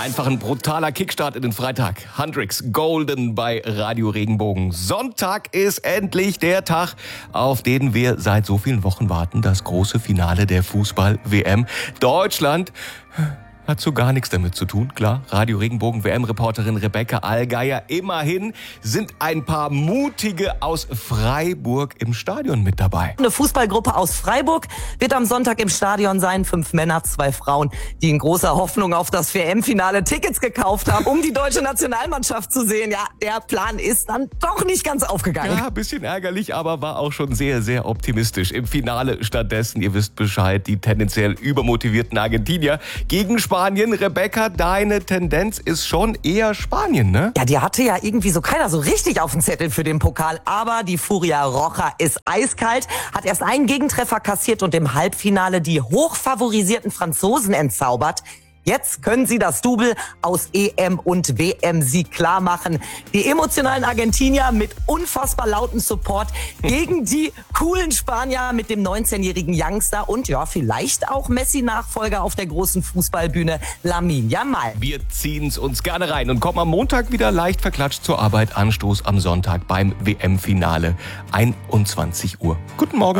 Einfach ein brutaler Kickstart in den Freitag. Hendrix Golden bei Radio Regenbogen. Sonntag ist endlich der Tag, auf den wir seit so vielen Wochen warten. Das große Finale der Fußball-WM. Deutschland hat so gar nichts damit zu tun, klar. Radio Regenbogen WM-Reporterin Rebecca Allgeier. Immerhin sind ein paar Mutige aus Freiburg im Stadion mit dabei. Eine Fußballgruppe aus Freiburg wird am Sonntag im Stadion sein. 5 Männer, 2 Frauen, die in großer Hoffnung auf das WM-Finale Tickets gekauft haben, um die deutsche Nationalmannschaft zu sehen. Ja, der Plan ist dann doch nicht ganz aufgegangen. Ja, ein bisschen ärgerlich, aber war auch schon sehr, sehr optimistisch. Im Finale stattdessen, ihr wisst Bescheid, die tendenziell übermotivierten Argentinier gegen Spanien. Rebecca, deine Tendenz ist schon eher Spanien, ne? Ja, die hatte ja irgendwie so keiner so richtig auf dem Zettel für den Pokal. Aber die Furia Roja ist eiskalt, hat erst einen Gegentreffer kassiert und im Halbfinale die hochfavorisierten Franzosen entzaubert. Jetzt können sie das Double aus EM und WM-Sieg klar machen. Die emotionalen Argentinier mit unfassbar lautem Support gegen die coolen Spanier mit dem 19-jährigen Youngster und ja, vielleicht auch Messi-Nachfolger auf der großen Fußballbühne Lamine Yamal. Wir ziehen's uns gerne rein und kommen am Montag wieder leicht verklatscht zur Arbeit. Anstoß am Sonntag beim WM-Finale, 21 Uhr. Guten Morgen.